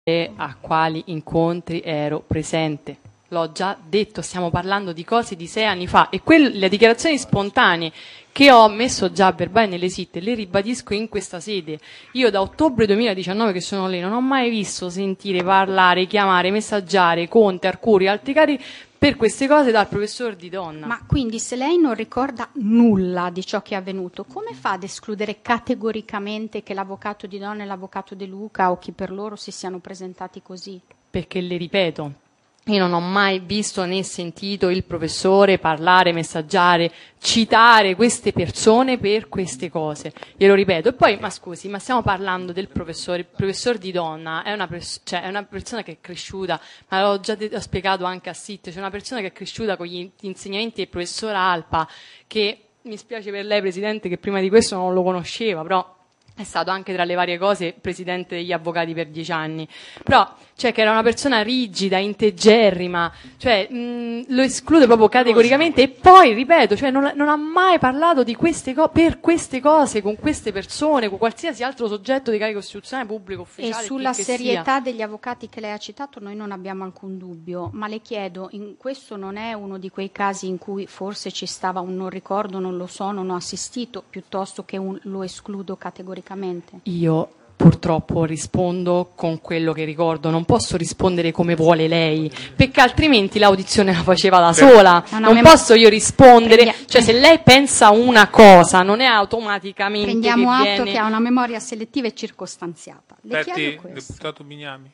a quali incontri ero presente. L'ho già detto, stiamo parlando di cose di 6 anni fa e le dichiarazioni spontanee che ho messo già a verbale nelle SIT le ribadisco in questa sede. Io da ottobre 2019 che sono lì non ho mai visto sentire, parlare, chiamare, messaggiare Conte, Arcuri, altri cari per queste cose dal professor Di Donna. Ma quindi se lei non ricorda nulla di ciò che è avvenuto, come fa ad escludere categoricamente che l'avvocato Di Donna e l'avvocato De Luca o chi per loro si siano presentati così? Perché le ripeto, io non ho mai visto né sentito il professore parlare, messaggiare, citare queste persone per queste cose. Glielo ripeto. E poi, ma scusi, ma stiamo parlando del professore. Il professor Di Donna è una persona che è cresciuta, ma l'ho già spiegato anche a SIT, c'è una persona che è cresciuta con gli insegnamenti del professor Alpa, che mi spiace per lei, Presidente, che prima di questo non lo conosceva, però è stato anche tra le varie cose presidente degli avvocati per 10 anni, però che era una persona rigida, integerrima, lo esclude proprio categoricamente. E poi, ripeto, non ha mai parlato di queste per queste cose, con queste persone, con qualsiasi altro soggetto di carica costituzionale, pubblico, ufficiale. E sulla serietà degli avvocati che lei ha citato noi non abbiamo alcun dubbio, ma le chiedo, questo non è uno di quei casi in cui forse ci stava un non ricordo, non lo so, non ho assistito, piuttosto che lo escludo categoricamente? Io purtroppo rispondo con quello che ricordo, non posso rispondere come vuole lei, perché altrimenti l'audizione la faceva da sola, non posso io rispondere, se lei pensa una cosa non è automaticamente prendiamo che atto viene... che ha una memoria selettiva e circostanziata. Le chiedo questo. Deputato Bignami.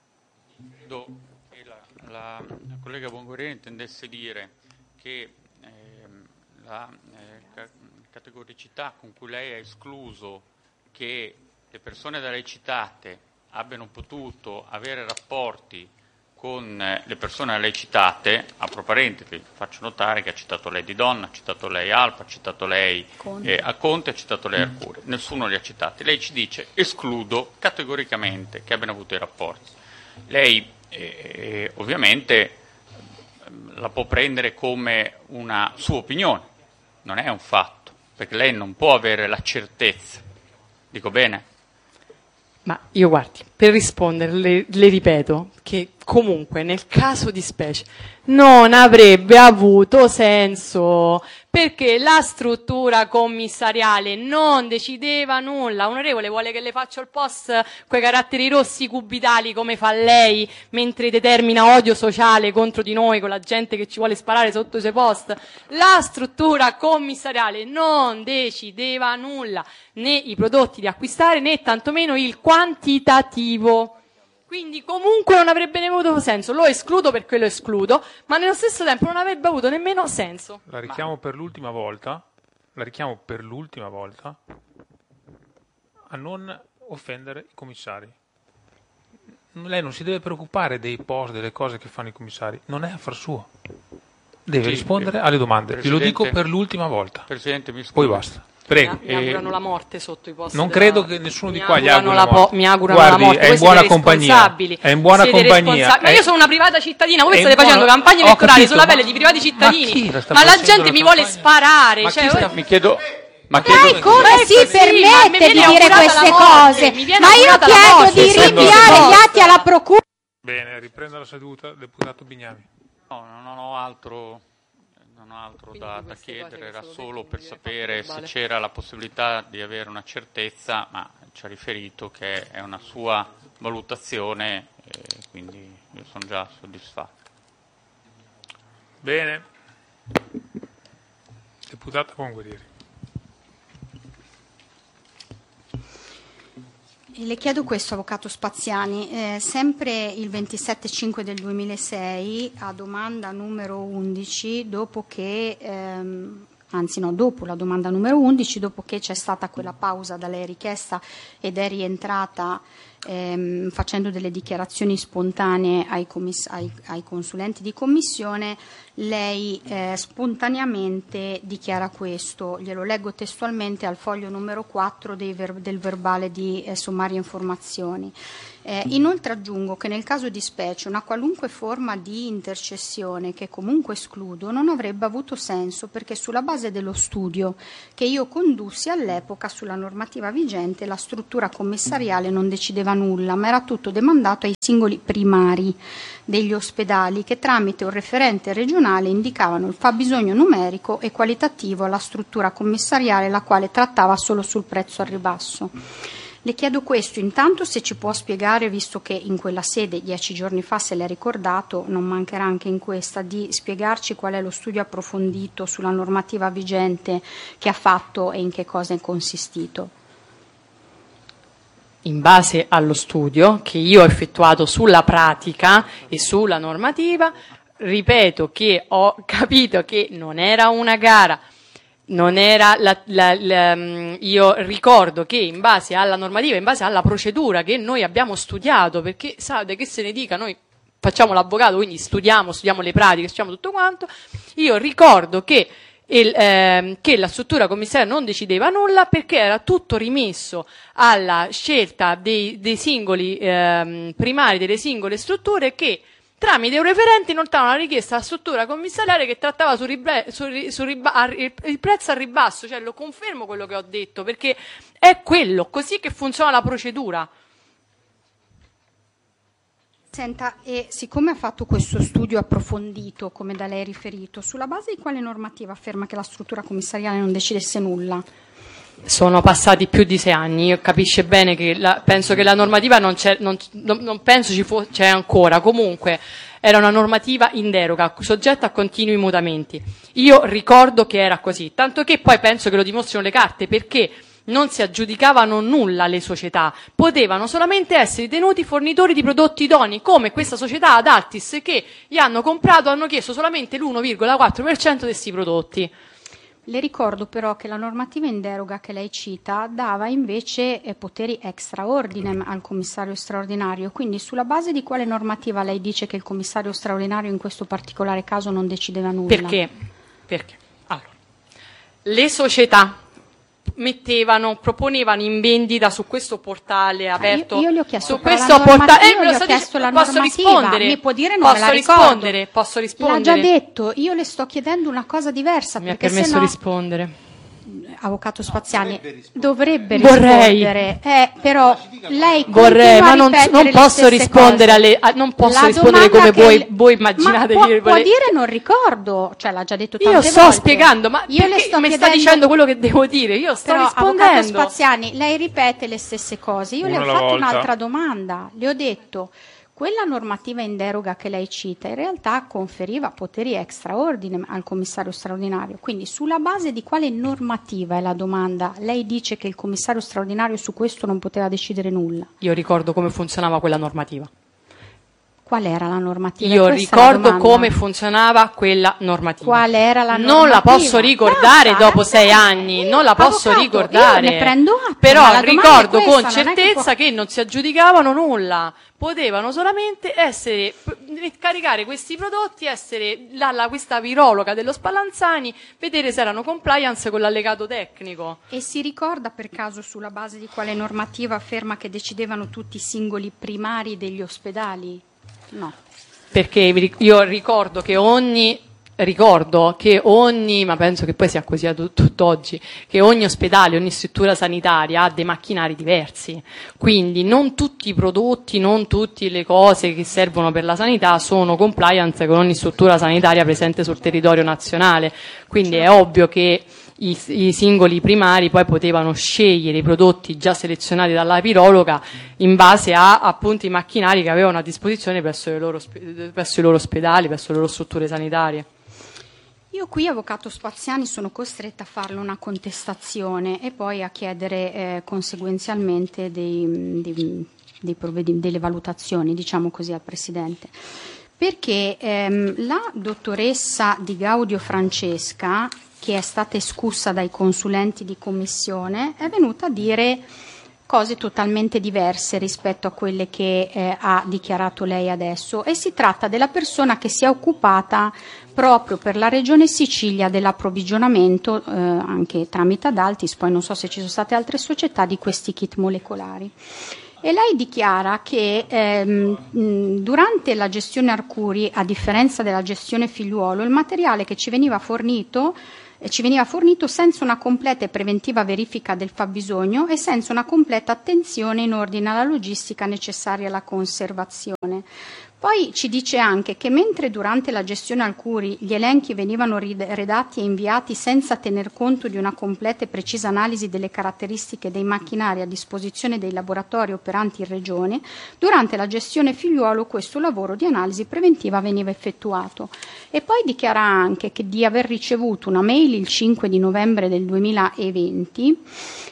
La collega Bongorini intendesse dire che la categoricità con cui lei ha escluso che le persone da lei citate abbiano potuto avere rapporti con le persone da lei citate, apro parentesi, faccio notare che ha citato lei Di Donna, ha citato lei Alpa, ha citato lei Conte, ha citato lei Arcuri, nessuno li ha citati. Lei ci dice escludo categoricamente che abbiano avuto i rapporti. Lei ovviamente la può prendere come una sua opinione, non è un fatto, perché lei non può avere la certezza. Dico bene? Ma io guardi, per rispondere le ripeto che comunque nel caso di specie non avrebbe avuto senso, perché la struttura commissariale non decideva nulla. Onorevole, vuole che le faccia il post coi caratteri rossi cubitali come fa lei, mentre determina odio sociale contro di noi con la gente che ci vuole sparare sotto i suoi post? La struttura commissariale non decideva nulla, né i prodotti da acquistare né tantomeno il quantitativo. Quindi comunque non avrebbe nemmeno avuto senso. Lo escludo perché lo escludo, ma nello stesso tempo non avrebbe avuto nemmeno senso. La richiamo per l'ultima volta a non offendere i commissari. Lei non si deve preoccupare dei post, delle cose che fanno i commissari, non è affar suo. Deve rispondere alle domande. Glielo dico per l'ultima volta. Presidente, mi scusi. Poi basta. Prego. Mi augurano la morte sotto i posti. Non credo che nessuno di qua gli auguri mi augurano Guardi, la morte. è in buona compagnia. È in buona compagnia. Ma io sono una privata cittadina, voi state facendo campagne elettorali sulla pelle di privati cittadini. Ma la gente mi vuole sparare. Mi chiedo. Lei come si permette di dire queste cose? Ma io chiedo di rinviare gli atti alla procura. Bene, riprendo la seduta, deputato Bignami. No, non ho altro da chiedere, era solo per sapere se c'era la possibilità di avere una certezza, ma ci ha riferito che è una sua valutazione, quindi io sono già soddisfatto. Bene. Deputata Bonguerieri. Le chiedo questo, avvocato Spaziani, sempre il 27/5 del 2006, a domanda numero 11, dopo la domanda numero 11, dopo che c'è stata quella pausa da lei richiesta ed è rientrata facendo delle dichiarazioni spontanee ai consulenti di commissione, lei spontaneamente dichiara questo, glielo leggo testualmente al foglio numero 4 del verbale di sommarie informazioni. Inoltre aggiungo che nel caso di specie una qualunque forma di intercessione, che comunque escludo, non avrebbe avuto senso, perché sulla base dello studio che io condussi all'epoca sulla normativa vigente la struttura commissariale non decideva nulla, ma era tutto demandato ai singoli primari degli ospedali che tramite un referente regionale indicavano il fabbisogno numerico e qualitativo alla struttura commissariale, la quale trattava solo sul prezzo al ribasso. Le chiedo questo intanto, se ci può spiegare, visto che in quella sede 10 giorni fa se l'è ricordato, non mancherà anche in questa, di spiegarci qual è lo studio approfondito sulla normativa vigente che ha fatto e in che cosa è consistito. In base allo studio che io ho effettuato sulla pratica e sulla normativa, ripeto che ho capito che non era una gara, non era io ricordo che in base alla normativa, in base alla procedura che noi abbiamo studiato, perché sapete che se ne dica, noi facciamo l'avvocato, quindi studiamo le pratiche, studiamo tutto quanto, io ricordo che la struttura commissariale non decideva nulla perché era tutto rimesso alla scelta dei singoli primari delle singole strutture che tramite un referente inoltravano la richiesta alla struttura commissariale che trattava il prezzo al ribasso. Cioè, lo confermo quello che ho detto, perché è quello, così che funziona la procedura. Senta, e siccome ha fatto questo studio approfondito, come da lei riferito, sulla base di quale normativa afferma che la struttura commissariale non decidesse nulla? Sono passati più di 6 anni, io capisce bene che penso che la normativa non penso c'è ancora, comunque era una normativa in deroga, soggetta a continui mutamenti. Io ricordo che era così, tanto che poi penso che lo dimostrino le carte, perché non si aggiudicavano nulla le società, potevano solamente essere tenuti fornitori di prodotti idonei, come questa società Adaltis che gli hanno comprato, hanno chiesto solamente l'1,4% di questi prodotti. Le ricordo però che la normativa in deroga che lei cita dava invece poteri extra ordinem al commissario straordinario, quindi sulla base di quale normativa lei dice che il commissario straordinario in questo particolare caso non decideva nulla? Perché? Allora, le società proponevano in vendita su questo portale aperto. Io le ho chiesto su questo portale. Posso rispondere? Mi può dire non me la ricordo. Posso rispondere? L'ha già detto. Io le sto chiedendo una cosa diversa. Mi ha permesso di rispondere. Avvocato Spaziani dovrebbe rispondere, però lei vorrei, ma non posso rispondere non posso rispondere come voi immaginate. Ma può dire non ricordo, cioè l'ha già detto tante volte. Io sto spiegando, ma io le sto sta dicendo quello che devo dire, io sto rispondendo. Avvocato Spaziani, lei ripete le stesse cose, io le ho fatto un'altra domanda, le ho detto quella normativa in deroga che lei cita in realtà conferiva poteri extra ordinem al commissario straordinario, quindi sulla base di quale normativa è la domanda? Lei dice che il commissario straordinario su questo non poteva decidere nulla. Io ricordo come funzionava quella normativa. Qual era la normativa? Io ricordo come funzionava quella normativa. Qual era la normativa? Non la posso ricordare dopo 6 anni, non la posso ricordare. Io ne prendo atto, però ricordo con certezza che non si aggiudicavano nulla. Potevano solamente caricare questi prodotti, essere questa virologa dello Spallanzani, vedere se erano compliance con l'allegato tecnico. E si ricorda per caso sulla base di quale normativa afferma che decidevano tutti i singoli primari degli ospedali? No. Perché io ricordo che ogni, ma penso che poi sia così a tutt'oggi, che ogni ospedale, ogni struttura sanitaria ha dei macchinari diversi, quindi non tutti i prodotti, non tutte le cose che servono per la sanità sono compliance con ogni struttura sanitaria presente sul territorio nazionale, quindi è ovvio che i singoli primari poi potevano scegliere i prodotti già selezionati dalla virologa in base a appunto i macchinari che avevano a disposizione presso i loro ospedali, presso le loro strutture sanitarie. Io qui, avvocato Spaziani, sono costretta a farle una contestazione e poi a chiedere conseguenzialmente delle valutazioni, diciamo così, al Presidente. Perché la dottoressa Di Gaudio Francesca, che è stata escussa dai consulenti di commissione, è venuta a dire cose totalmente diverse rispetto a quelle che ha dichiarato lei adesso, e si tratta della persona che si è occupata proprio per la Regione Sicilia dell'approvvigionamento, anche tramite Adaltis, poi non so se ci sono state altre società, di questi kit molecolari. E lei dichiara che durante la gestione Arcuri, a differenza della gestione Figliuolo, il materiale che ci veniva fornito senza una completa e preventiva verifica del fabbisogno e senza una completa attenzione in ordine alla logistica necessaria alla conservazione. Poi ci dice anche che mentre durante la gestione Arcuri gli elenchi venivano redatti e inviati senza tener conto di una completa e precisa analisi delle caratteristiche dei macchinari a disposizione dei laboratori operanti in Regione, durante la gestione Figliuolo questo lavoro di analisi preventiva veniva effettuato. E poi dichiara anche che di aver ricevuto una mail il 5 di novembre del 2020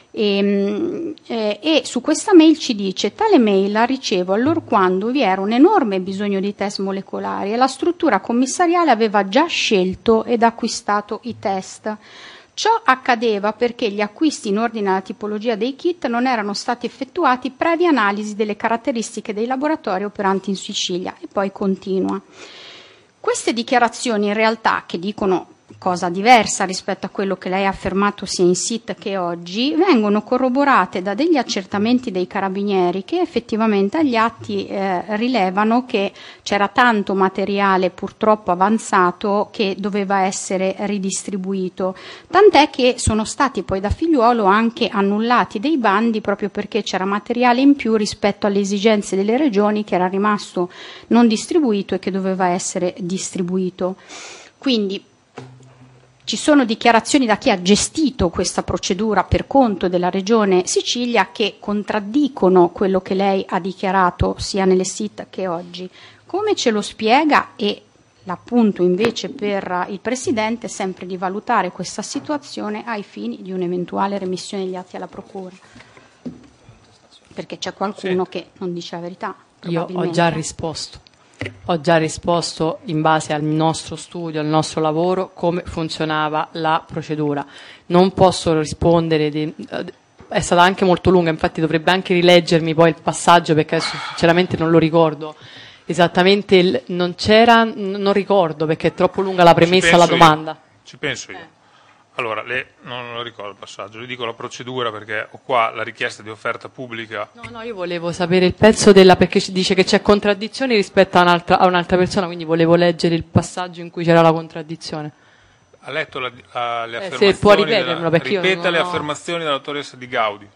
e su questa mail ci dice: tale mail la ricevo allorquando vi era un enorme bisogno di test molecolari e la struttura commissariale aveva già scelto ed acquistato i test. Ciò accadeva perché gli acquisti in ordine alla tipologia dei kit non erano stati effettuati previa analisi delle caratteristiche dei laboratori operanti in Sicilia. E poi continua. Queste dichiarazioni in realtà, che dicono cosa diversa rispetto a quello che lei ha affermato sia in SIT che oggi, vengono corroborate da degli accertamenti dei carabinieri che effettivamente agli atti rilevano che c'era tanto materiale purtroppo avanzato che doveva essere ridistribuito, tant'è che sono stati poi da Figliuolo anche annullati dei bandi proprio perché c'era materiale in più rispetto alle esigenze delle regioni che era rimasto non distribuito e che doveva essere distribuito. Quindi ci sono dichiarazioni da chi ha gestito questa procedura per conto della Regione Sicilia che contraddicono quello che lei ha dichiarato sia nelle SIT che oggi. Come ce lo spiega e l'appunto invece per il Presidente sempre di valutare questa situazione ai fini di un'eventuale remissione degli atti alla Procura? Perché c'è qualcuno che non dice la verità. Io ho già risposto. Ho già risposto in base al nostro studio, al nostro lavoro, come funzionava la procedura. Non posso rispondere, è stata anche molto lunga, infatti dovrebbe anche rileggermi poi il passaggio perché adesso sinceramente non lo ricordo esattamente, non ricordo perché è troppo lunga la premessa alla domanda. Ci penso io. Allora, non lo ricordo il passaggio, le dico la procedura perché ho qua la richiesta di offerta pubblica. No, io volevo sapere il pezzo perché dice che c'è contraddizione rispetto a un'altra persona, quindi volevo leggere il passaggio in cui c'era la contraddizione. Ha letto le affermazioni? Se può ripetermelo, perché ripeta le affermazioni della dottoressa Di Gaudi.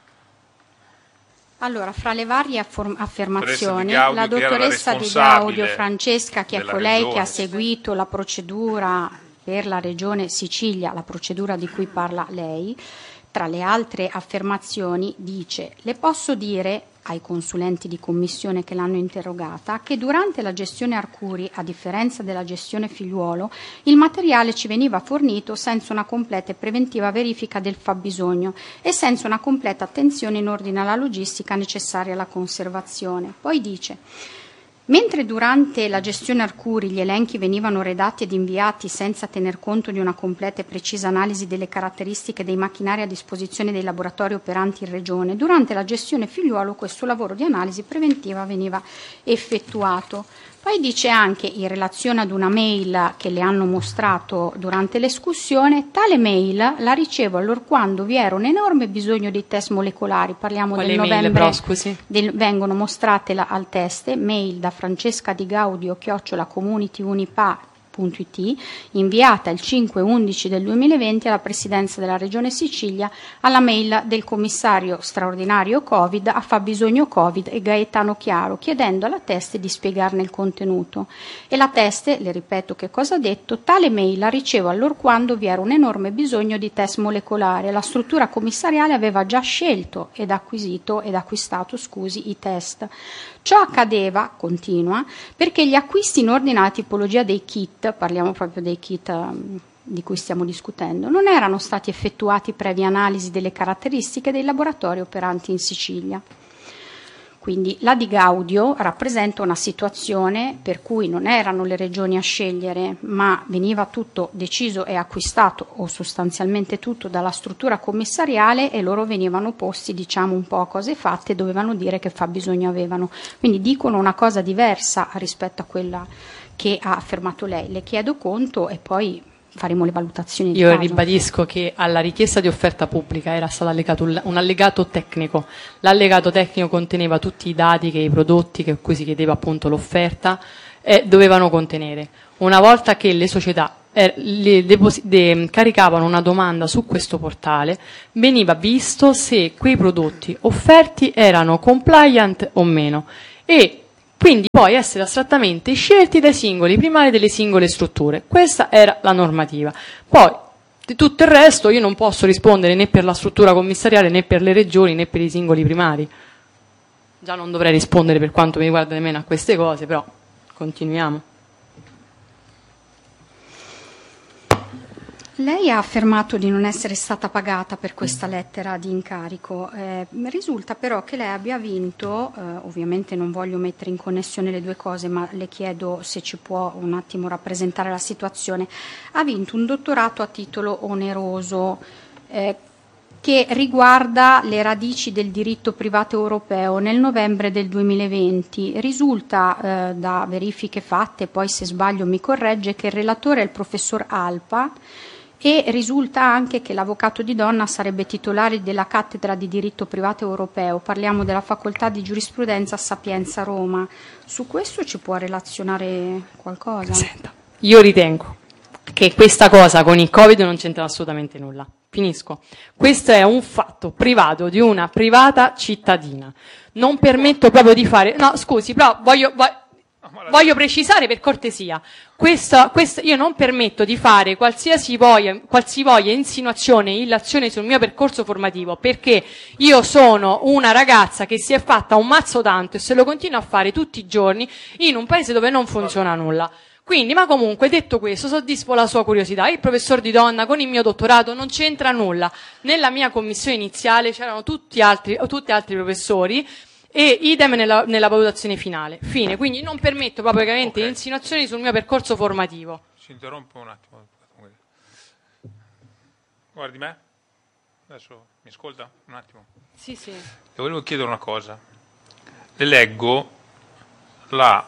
Allora, fra le varie affermazioni, Di Gaudi, la dottoressa Di Gaudio Francesca, che è colei che ha seguito la procedura per la Regione Sicilia, la procedura di cui parla lei, tra le altre affermazioni dice: le posso dire ai consulenti di commissione che l'hanno interrogata che durante la gestione Arcuri, a differenza della gestione Figliuolo, il materiale ci veniva fornito senza una completa e preventiva verifica del fabbisogno e senza una completa attenzione in ordine alla logistica necessaria alla conservazione. Poi dice: mentre durante la gestione Arcuri gli elenchi venivano redatti ed inviati senza tener conto di una completa e precisa analisi delle caratteristiche dei macchinari a disposizione dei laboratori operanti in Regione, durante la gestione Figliuolo questo lavoro di analisi preventiva veniva effettuato. Poi dice anche, in relazione ad una mail che le hanno mostrato durante l'escussione, tale mail la ricevo allorquando vi era un enorme bisogno di test molecolari, parliamo Quale del mail, novembre, però, scusi? Vengono mostrate al test, mail da Francesca Di Gaudio @communityunipa.it, inviata il 5/11 del 2020 alla Presidenza della Regione Sicilia alla mail del commissario straordinario Covid a fabbisogno Covid e Gaetano Chiaro, chiedendo alla Teste di spiegarne il contenuto. E la Teste, le ripeto che cosa ha detto, tale mail la ricevo allorquando vi era un enorme bisogno di test molecolare. La struttura commissariale aveva già scelto ed acquistato i test. Ciò accadeva, continua, perché gli acquisti in ordine alla tipologia dei kit, parliamo proprio dei kit di cui stiamo discutendo, non erano stati effettuati previa analisi delle caratteristiche dei laboratori operanti in Sicilia. Quindi la Di Gaudio rappresenta una situazione per cui non erano le regioni a scegliere, ma veniva tutto deciso e acquistato, o sostanzialmente tutto, dalla struttura commissariale e loro venivano posti, diciamo, un po' a cose fatte, dovevano dire che fabbisogno avevano. Quindi dicono una cosa diversa rispetto a quella che ha affermato lei. Le chiedo conto e poi faremo le valutazioni di Io caso. ribadisco che alla richiesta di offerta pubblica era stato allegato un allegato tecnico. L'allegato tecnico conteneva tutti i dati che i prodotti che cui si chiedeva appunto l'offerta dovevano contenere. Una volta che le società caricavano una domanda su questo portale, veniva visto se quei prodotti offerti erano compliant o meno e quindi poi essere astrattamente scelti dai singoli primari delle singole strutture. Questa era la normativa. Poi di tutto il resto io non posso rispondere né per la struttura commissariale né per le regioni né per i singoli primari. Già non dovrei rispondere per quanto mi riguarda nemmeno a queste cose, però continuiamo. Lei ha affermato di non essere stata pagata per questa lettera di incarico. Risulta però che lei abbia vinto, ovviamente non voglio mettere in connessione le due cose, ma le chiedo se ci può un attimo rappresentare la situazione, ha vinto un dottorato a titolo oneroso che riguarda le radici del diritto privato europeo nel novembre del 2020. Risulta da verifiche fatte, poi se sbaglio mi corregge, che il relatore è il professor Alpa, e risulta anche che l'avvocato Di Donna sarebbe titolare della cattedra di diritto privato europeo. Parliamo della facoltà di giurisprudenza Sapienza Roma. Su questo ci può relazionare qualcosa? Senta, io ritengo che questa cosa con il Covid non c'entra assolutamente nulla. Finisco. Questo è un fatto privato di una privata cittadina. Non permetto proprio di fare... No, scusi, però voglio precisare per cortesia. Io non permetto di fare qualsivoglia insinuazione, illazione sul mio percorso formativo, perché io sono una ragazza che si è fatta un mazzo tanto e se lo continua a fare tutti i giorni in un paese dove non funziona nulla. Quindi, ma comunque, detto questo, soddisfo la sua curiosità. Il professor Di Donna con il mio dottorato non c'entra nulla. Nella mia commissione iniziale c'erano tutti altri professori e idem nella valutazione finale. Fine. Quindi non permetto proprio insinuazioni sul mio percorso formativo. Si interrompe un attimo. Guardi me? Adesso mi ascolta un attimo? Sì. Le volevo chiedere una cosa. Le leggo la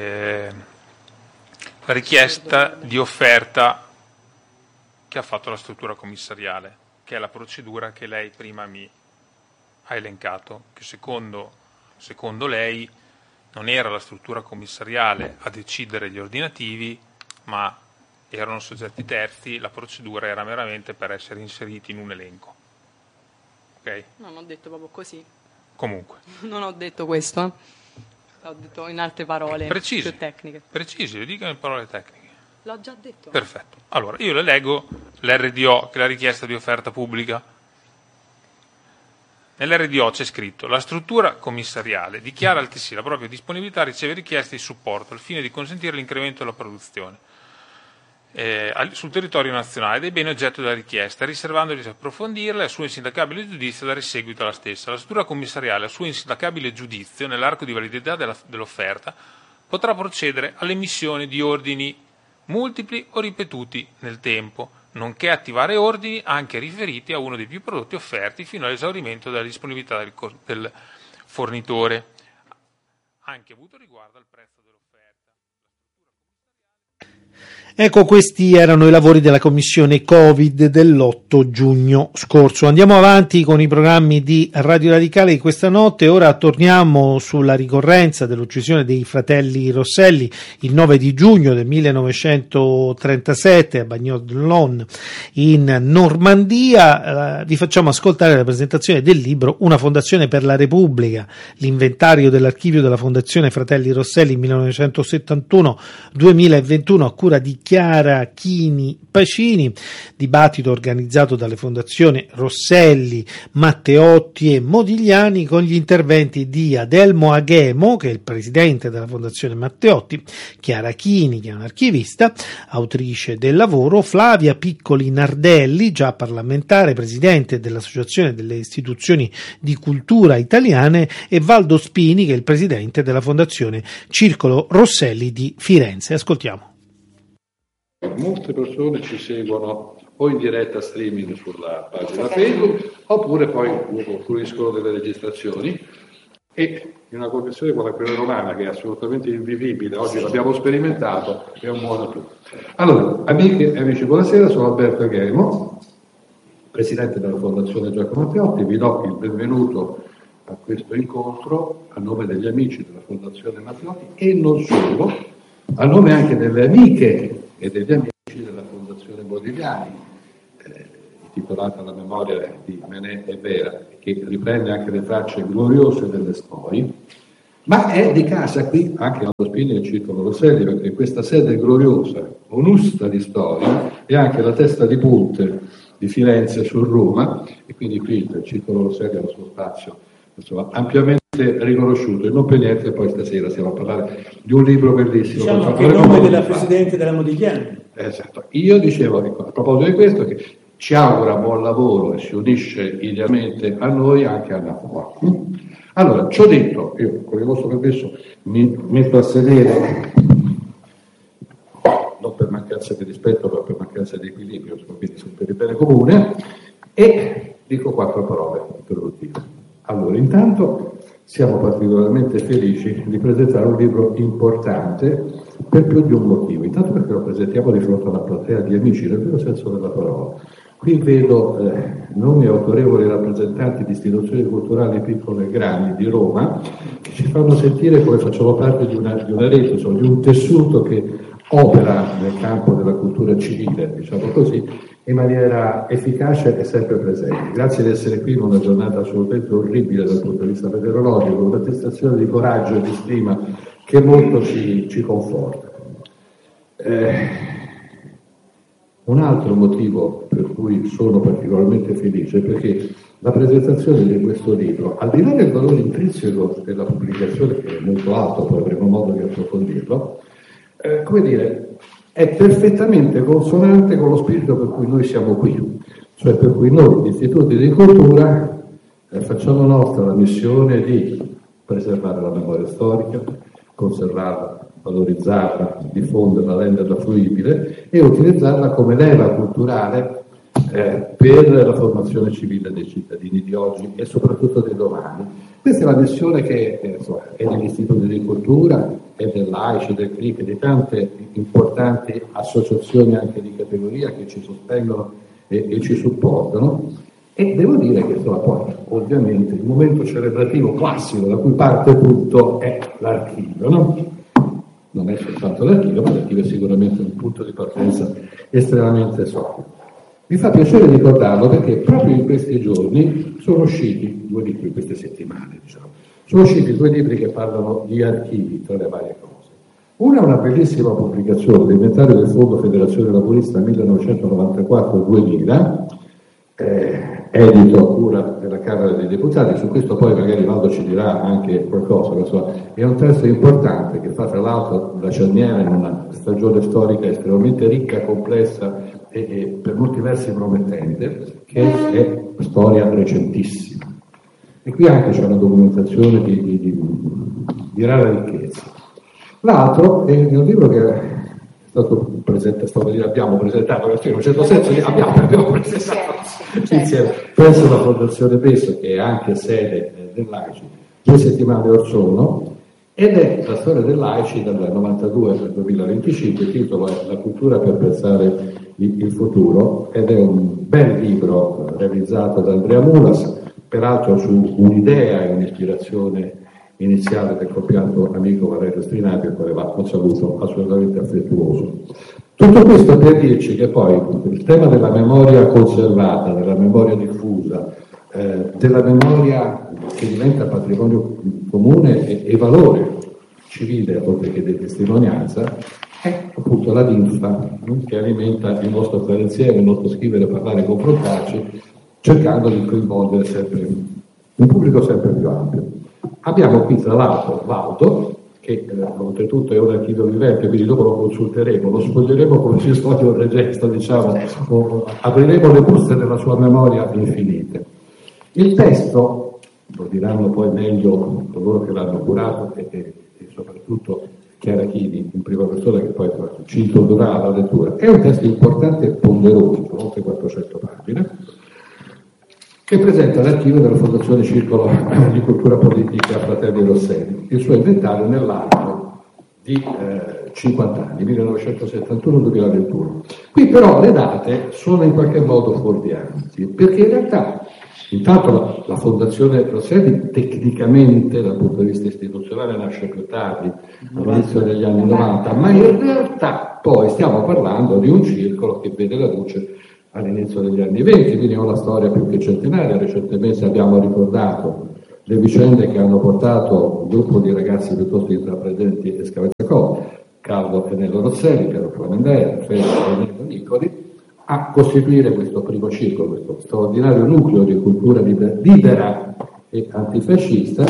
richiesta di offerta che ha fatto la struttura commissariale, che è la procedura che lei prima mi ha elencato, che secondo lei non era la struttura commissariale a decidere gli ordinativi, ma erano soggetti terzi, la procedura era meramente per essere inseriti in un elenco. Ok? Non ho detto proprio così. Comunque. Non ho detto questo. L'ho detto in altre parole più tecniche. Precisi, le dica in parole tecniche. L'ho già detto. Perfetto. Allora, io le leggo l'RDO, che è la richiesta di offerta pubblica. Nell'RDO c'è scritto: la struttura commissariale dichiara altresì la propria disponibilità a ricevere richieste di supporto al fine di consentire l'incremento della produzione sul territorio nazionale dei beni oggetto della richiesta, riservandoli di approfondirla e a suo insindacabile giudizio dare seguito alla stessa. La struttura commissariale, a suo insindacabile giudizio, nell'arco di validità dell'offerta, potrà procedere all'emissione di ordini multipli o ripetuti nel tempo, nonché attivare ordini anche riferiti a uno dei più prodotti offerti fino all'esaurimento della disponibilità del fornitore, anche avuto riguardo al prezzo dell'offerta. Ecco, questi erano i lavori della commissione Covid dell'8 giugno scorso. Andiamo avanti con i programmi di Radio Radicale di questa notte. Ora torniamo sulla ricorrenza dell'uccisione dei fratelli Rosselli il 9 di giugno del 1937 a Bagnols in Normandia. Vi facciamo ascoltare la presentazione del libro Una fondazione per la Repubblica, l'inventario dell'archivio della Fondazione Fratelli Rosselli 1971-2021 a cura di Chiara Chini Pacini, dibattito organizzato dalle fondazioni Rosselli, Matteotti e Modigliani con gli interventi di Adelmo Aghemo, che è il presidente della fondazione Matteotti, Chiara Chini, che è un'archivista, autrice del lavoro, Flavia Piccoli Nardelli, già parlamentare, presidente dell'Associazione delle Istituzioni di Cultura Italiane, e Valdo Spini, che è il presidente della fondazione Circolo Rosselli di Firenze. Ascoltiamo. Molte persone ci seguono o in diretta streaming sulla pagina Facebook oppure poi fruiscono delle registrazioni E in una commissione come quella romana, che è assolutamente invivibile, oggi l'abbiamo sperimentato, è un buon aiuto. Allora, amiche e amici, buonasera, sono Alberto Aghemo, presidente della Fondazione Giacomo Matteotti, vi do il benvenuto a questo incontro a nome degli amici della Fondazione Matteotti e non solo, a nome anche delle amiche e degli amici della Fondazione Modigliani, intitolata alla memoria di Menè e Vera, che riprende anche le tracce gloriose delle storie, ma è di casa qui anche allo Spini e Circolo Rosselli, perché questa sede gloriosa, onusta di storia, è anche la testa di punte di Firenze su Roma, e quindi qui il Circolo Rosselli ha il suo spazio, insomma, ampiamente riconosciuto, e non per niente poi stasera stiamo a parlare di un libro bellissimo. Diciamo anche il nome della Presidente della Modigliani. Esatto. Io dicevo, ecco, a proposito di questo, che ci augura buon lavoro e si unisce idealmente a noi anche a Napoli. Allora, ciò detto, io con il vostro permesso mi metto a sedere, non per mancanza di rispetto, ma per mancanza di equilibrio, quindi per il bene comune, e dico 4 parole introduttive. Allora, intanto siamo particolarmente felici di presentare un libro importante per più di un motivo. Intanto perché lo presentiamo di fronte a una platea di amici, nel vero senso della parola. Qui vedo nomi autorevoli rappresentanti di istituzioni culturali piccole e grandi di Roma, che ci fanno sentire come facciamo parte di una rete, insomma, di un tessuto che opera nel campo della cultura civile, diciamo così, in maniera efficace e sempre presente. Grazie di essere qui in una giornata assolutamente orribile dal punto di vista meteorologico, una dimostrazione di coraggio e di stima che molto ci conforta. Un altro motivo per cui sono particolarmente felice è perché la presentazione di questo libro, al di là del valore intrinseco della pubblicazione, che è molto alto, poi avremo modo di approfondirlo, come dire, è perfettamente consonante con lo spirito per cui noi siamo qui, cioè per cui noi, istituti di cultura, facciamo nostra la missione di preservare la memoria storica, conservarla, valorizzarla, diffonderla, renderla fruibile e utilizzarla come leva culturale per la formazione civile dei cittadini di oggi e soprattutto di domani. Questa è la missione che è degli istituti di cultura, è dell'AICI, del CRIC, di tante importanti associazioni anche di categoria che ci sostengono e ci supportano. E devo dire che poi ovviamente il momento celebrativo classico da cui parte tutto è l'archivio, no? Non è soltanto l'archivio, ma l'archivio è sicuramente un punto di partenza estremamente solido. Mi fa piacere ricordarlo perché proprio in questi giorni sono usciti 2 libri, in queste settimane, diciamo, sono usciti 2 libri che parlano di archivi tra le varie cose. Una è una bellissima pubblicazione dell'inventario del Fondo Federazione Laburista 1994-2000, edito a cura della Camera dei Deputati. Su questo poi magari Valdo ci dirà anche qualcosa, insomma, è un testo importante che fa tra l'altro la cerniera in una stagione storica estremamente ricca, complessa e per molti versi promettente, che è storia recentissima. E qui anche c'è una documentazione di rara ricchezza. L'altro è un libro che è stato presentato, abbiamo presentato, perché in un certo senso abbiamo presentato insieme presso la Fondazione Pesso, che è anche sede dell'AICI, 2 settimane or sono, ed è la storia dell'AICI dal 92 al 2025. Il titolo è La cultura per pensare il futuro, ed è un bel libro realizzato da Andrea Mulas, peraltro su un'idea e un'ispirazione iniziale del compianto amico Valerio Strinapi, al quale va un saluto assolutamente affettuoso. Tutto questo per dirci che poi il tema della memoria conservata, della memoria diffusa, della memoria che diventa patrimonio comune e valore civile, oltre che di testimonianza, è appunto la linfa che alimenta il nostro stare insieme, il nostro scrivere, parlare, confrontarci, cercando di coinvolgere sempre un pubblico sempre più ampio. Abbiamo qui tra l'altro Valdo, che oltretutto è un archivio vivente, quindi dopo lo consulteremo, lo sfoglieremo come si sfoglia un registro, diciamo, o apriremo le buste della sua memoria infinite. Il testo, lo diranno poi meglio coloro che l'hanno curato e soprattutto Chiara Chini in prima persona, che poi ci introdurrà alla lettura. È un testo importante e ponderoso, con oltre 400 pagine, che presenta l'archivio della Fondazione Circolo di Cultura Politica Fratelli Rosselli, il suo inventario nell'arco di 50 anni, 1971-2021. Qui però le date sono in qualche modo fuorvianti, perché in realtà intanto la Fondazione Rosselli tecnicamente dal punto di vista istituzionale nasce più tardi, all'inizio degli anni 90, ma in realtà poi stiamo parlando di un circolo che vede la luce all'inizio degli anni 20, quindi è una storia più che centenaria. Recentemente abbiamo ricordato le vicende che hanno portato un gruppo di ragazzi piuttosto intraprendenti e scavezzacò, Carlo e Nello Rosselli, Piero Clemendaia, Fede e Nello Nicoli, a costituire questo primo circolo, questo straordinario nucleo di cultura libera e antifascista,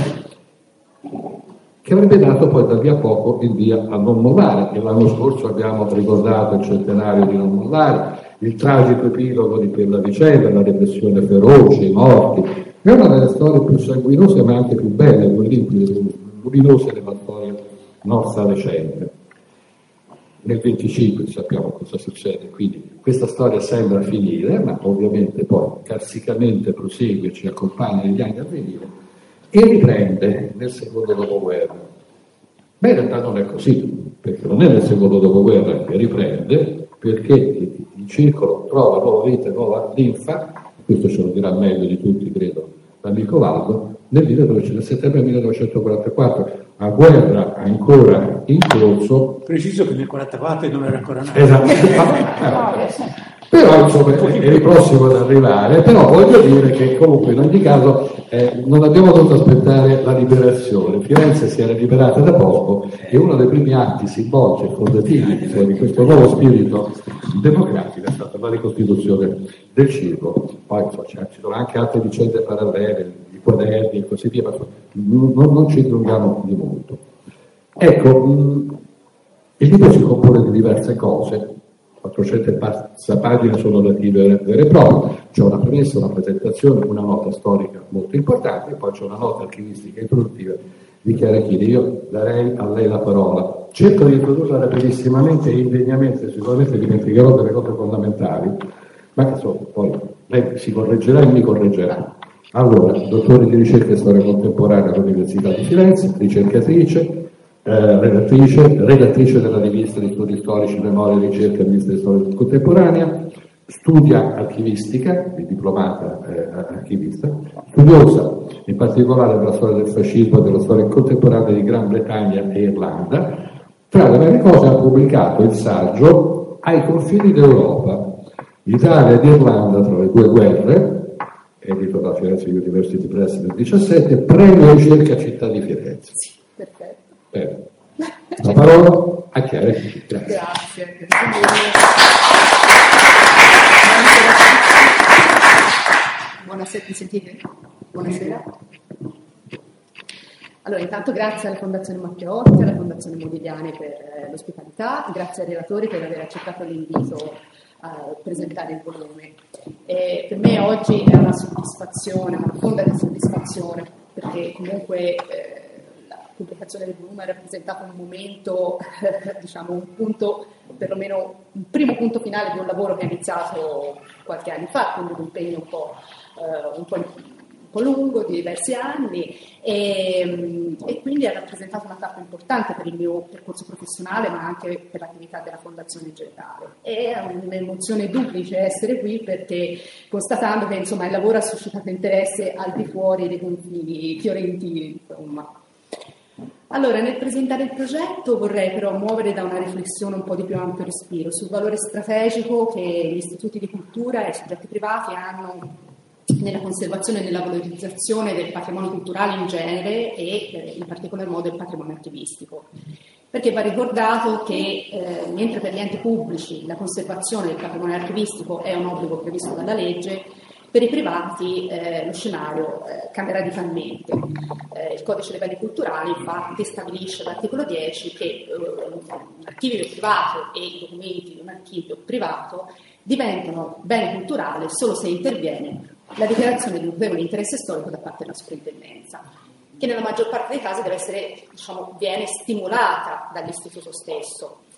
che avrebbe dato poi da lì a poco il via a Non Mollare, e l'anno scorso abbiamo ricordato il centenario di Non Mollare, il tragico epilogo di quella vicenda, la repressione feroce, i morti. È una delle storie più sanguinose ma anche più belle, più limpide, più luminose della storia nostra recente. Nel 25 sappiamo cosa succede, quindi questa storia sembra finire, ma ovviamente poi carsicamente prosegue, ci accompagna negli anni a venire e riprende nel secondo dopoguerra. Ma in realtà non è così, perché non è nel secondo dopoguerra che riprende, perché il circolo trova nuova vita, nuova linfa, questo ce lo dirà meglio di tutti, credo, l'amico Valdo, nel settembre 1944, a guerra ancora in corso. Preciso che nel 1944 non era ancora nato. Esatto. Però insomma è prossimo ad arrivare, però voglio dire che comunque in ogni caso non abbiamo dovuto aspettare la liberazione. Firenze si era liberata da poco e uno dei primi atti simbolici e fondativi di questo nuovo spirito democratico è stata la ricostituzione del circolo. Poi ci sono anche altre vicende parallele, i quaderni e così via, ma non ci dilunghiamo di molto. Ecco, il libro si compone di diverse cose. 400 pagine sono relative vere e proprie, c'è una premessa, una presentazione, una nota storica molto importante e poi c'è una nota archivistica introduttiva di Chiara Chini. Io darei a lei la parola, cerco di introdurla rapidissimamente e indegnamente, sicuramente dimenticherò delle cose fondamentali, ma insomma poi lei si correggerà e mi correggerà. Allora, dottore di ricerca e storia contemporanea all'Università di Firenze, ricercatrice, redattrice della rivista di studi storici, memoria e ricerca rivista di storia contemporanea, studia archivistica, è diplomata archivista, studiosa in particolare della storia del fascismo e della storia contemporanea di Gran Bretagna e Irlanda. Tra le varie cose ha pubblicato il saggio Ai confini d'Europa, l'Italia e l'Irlanda tra le due guerre, edito da Firenze University Press nel 2017, premio ricerca Città di Firenze. Perfetto. La parola a Chiara. Grazie. Buonasera, mi sentite? Buonasera. Allora, intanto grazie alla Fondazione Matteotti, alla Fondazione Modigliani per l'ospitalità, grazie ai relatori per aver accettato l'invito a presentare il volume. Per me oggi è una soddisfazione, una profonda soddisfazione, perché comunque la pubblicazione del volume ha rappresentato un momento, diciamo un punto, perlomeno un primo punto finale di un lavoro che è iniziato qualche anno fa, quindi un impegno un po' lungo, di diversi anni, e quindi ha rappresentato una tappa importante per il mio percorso professionale, ma anche per l'attività della Fondazione in generale. È un'emozione duplice essere qui, perché constatando che insomma il lavoro ha suscitato interesse al di fuori dei confini fiorentini, insomma. Allora, nel presentare il progetto vorrei però muovere da una riflessione un po' di più ampio respiro sul valore strategico che gli istituti di cultura e i soggetti privati hanno nella conservazione e nella valorizzazione del patrimonio culturale in genere e in particolar modo del patrimonio archivistico. Perché va ricordato che mentre per gli enti pubblici la conservazione del patrimonio archivistico è un obbligo previsto dalla legge, per i privati lo scenario cambia radicalmente. Il Codice dei Beni Culturali infatti stabilisce all'articolo 10 che un archivio privato e i documenti di un archivio privato diventano bene culturale solo se interviene la dichiarazione di un notevole interesse storico da parte della sovrintendenza, che nella maggior parte dei casi deve essere, viene stimolata dall'istituto stesso.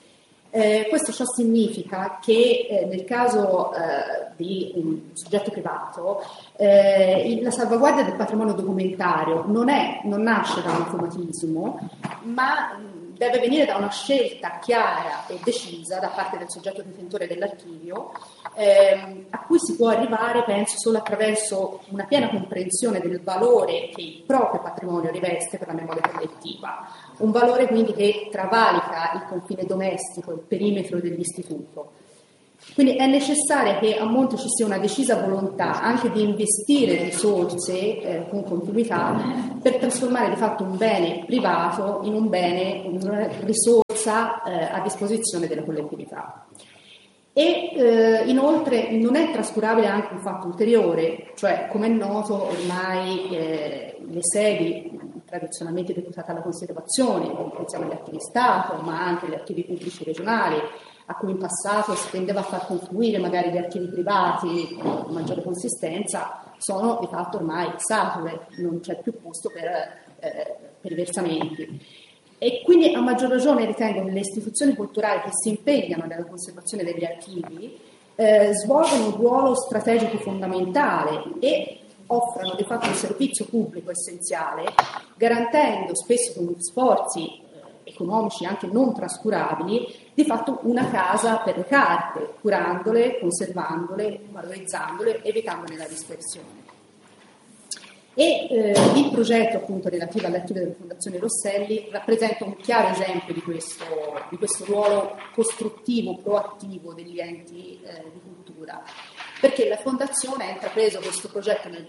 Questo ciò significa che nel caso di un soggetto privato la salvaguardia del patrimonio documentario non nasce da un automatismo, ma deve venire da una scelta chiara e decisa da parte del soggetto detentore dell'archivio, a cui si può arrivare, penso, solo attraverso una piena comprensione del valore che il proprio patrimonio riveste per la memoria collettiva, un valore quindi che travalica il confine domestico, il perimetro dell'istituto. Quindi è necessario che a monte ci sia una decisa volontà anche di investire risorse con continuità per trasformare di fatto un bene privato in un bene, una risorsa a disposizione della collettività. E inoltre non è trascurabile anche un fatto ulteriore, cioè come è noto ormai le sedi tradizionalmente deputate alla conservazione, pensiamo agli archivi Stato, ma anche agli archivi pubblici regionali, a cui in passato si tendeva a far confluire magari gli archivi privati con maggiore consistenza, sono di fatto ormai sature, non c'è più posto per i versamenti. E quindi a maggior ragione ritengo che le istituzioni culturali che si impegnano nella conservazione degli archivi svolgono un ruolo strategico fondamentale e offrono di fatto un servizio pubblico essenziale, garantendo spesso con sforzi economici anche non trascurabili, di fatto una casa per le carte, curandole, conservandole, valorizzandole, evitandone la dispersione. E il progetto appunto relativo all'archivio della Fondazione Rosselli rappresenta un chiaro esempio di questo ruolo costruttivo, proattivo degli enti di cultura, perché la Fondazione ha intrapreso questo progetto nel